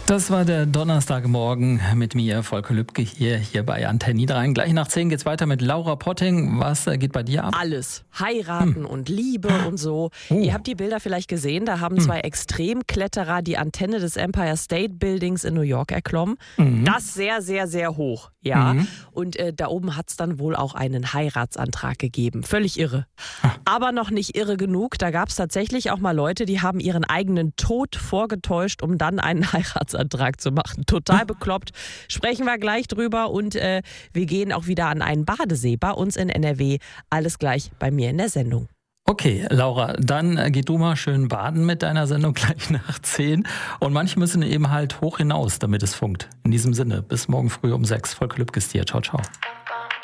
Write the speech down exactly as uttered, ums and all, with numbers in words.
Das war der Donnerstagmorgen mit mir, Volker Lübcke, hier, hier bei Antenne Niederrhein. Gleich nach zehn geht's weiter mit Laura Potting. Was geht bei dir ab? Alles. Heiraten hm. und Liebe und so. Oh. Ihr habt die Bilder vielleicht gesehen, da haben hm. zwei Extremkletterer die Antenne des Empire State Buildings in New York erklommen. Mhm. Das sehr, sehr, sehr hoch, ja. Mhm. Und äh, da oben hat's dann wohl auch einen Heiratsantrag gegeben. Völlig irre. Ah. Aber noch nicht irre genug. Da gab's tatsächlich auch mal Leute, die haben ihren eigenen Tod vorgetäuscht, um dann einen Heiratsantrag Antrag zu machen. Total bekloppt. Sprechen wir gleich drüber und äh, wir gehen auch wieder an einen Badesee bei uns in N R W. Alles gleich bei mir in der Sendung. Okay, Laura, dann äh, geh du mal schön baden mit deiner Sendung gleich nach zehn. Und manche müssen eben halt hoch hinaus, damit es funkt. In diesem Sinne, bis morgen früh um sechs. Volker Lübcke ist hier. Ciao, ciao.